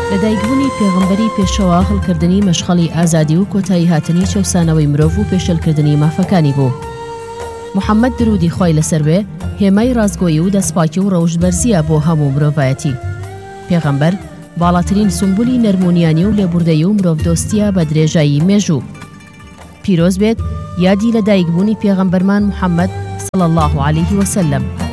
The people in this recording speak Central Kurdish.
لەدایکبوونی پێغەمبەری پێشەوە هەڵکردنی مەشخەڵی ئازادی و کۆتایی هاتنی چەوسانەوەی مرۆڤ و پێشەلکردنی مافەکانی بوو. محەممەد درودی خۆی لەسەر بێ هێمای ڕازگۆیی و دەستپاکی و ڕەوشبەرزیە بۆ هەموو مرۆڤایەتی. پێغەمبەر باڵاترین سمبولی نەرمونیانی و لێبوردەیی و مرۆڤدۆستیە بە درێژایی مێژوو. پیرۆز بێت یادی لەدایکبوونی پێغەمبەرمان محەممەد صلی الله عليه وسلم.